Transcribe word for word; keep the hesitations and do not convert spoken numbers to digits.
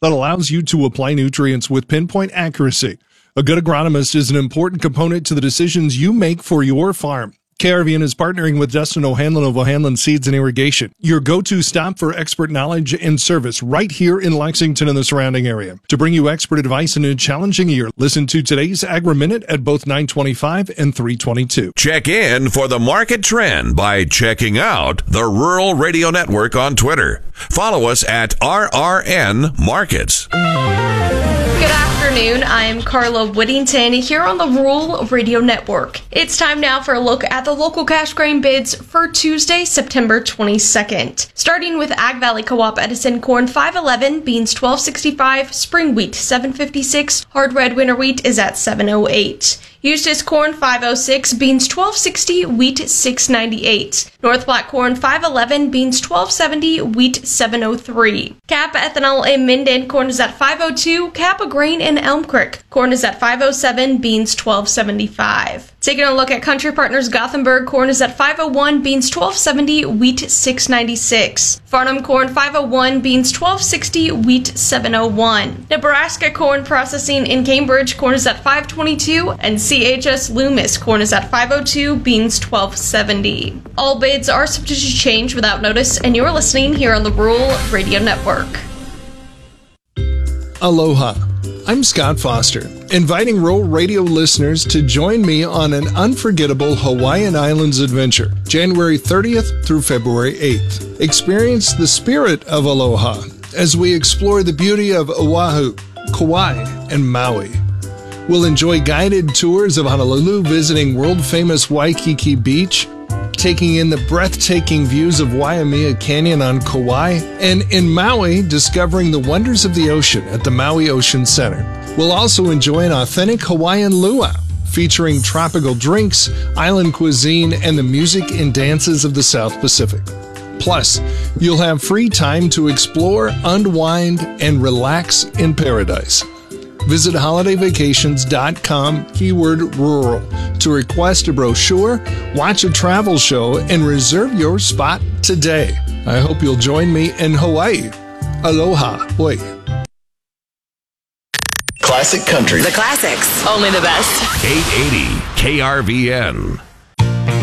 that allows you to apply nutrients with pinpoint accuracy. A good agronomist is an important component to the decisions you make for your farm. K R V N is partnering with Dustin O'Hanlon of O'Hanlon Seeds and Irrigation, your go-to stop for expert knowledge and service right here in Lexington and the surrounding area. To bring you expert advice in a challenging year, listen to today's Agri-Minute at both nine twenty-five and three twenty-two. Check in for the market trend by checking out the Rural Radio Network on Twitter. Follow us at R R N Markets. Good afternoon. I am Carla Whittington here on the Rural Radio Network. It's time now for a look at the local cash grain bids for Tuesday, September twenty-second. Starting with Ag Valley Co-op Edison corn five eleven, beans twelve sixty-five, spring wheat seven fifty-six, hard red winter wheat is at seven oh eight. Eustis corn five oh six, beans twelve sixty, wheat six ninety-eight. North Platte corn five eleven, beans twelve seventy, wheat seven oh three. Cap ethanol in Minden, corn is at five oh two, Cap grain in Elm Creek, corn is at five oh seven, beans twelve seventy-five. Taking a look at Country Partners Gothenburg, corn is at five oh one, beans twelve seventy, wheat six ninety-six. Farnham corn five oh one, beans twelve sixty, wheat seven oh one. Nebraska corn processing in Cambridge, corn is at five twenty-two, and C H S Loomis corn is at five oh two, beans twelve seventy. All bids are subject to change without notice, and you're listening here on the Rural Radio Network. Aloha. I'm Scott Foster, inviting Rural Radio listeners to join me on an unforgettable Hawaiian Islands adventure, January thirtieth through February eighth. Experience the spirit of aloha as we explore the beauty of Oahu, Kauai, and Maui. We'll enjoy guided tours of Honolulu, visiting world-famous Waikiki Beach, taking in the breathtaking views of Waimea Canyon on Kauai, and in Maui, discovering the wonders of the ocean at the Maui Ocean Center. We'll also enjoy an authentic Hawaiian luau, featuring tropical drinks, island cuisine, and the music and dances of the South Pacific. Plus, you'll have free time to explore, unwind, and relax in paradise. Visit holiday vacations dot com, keyword rural, to request a brochure, watch a travel show, and reserve your spot today. I hope you'll join me in Hawaii. Aloha. Oi. Classic country. The classics. Only the best. eight eighty K R V N.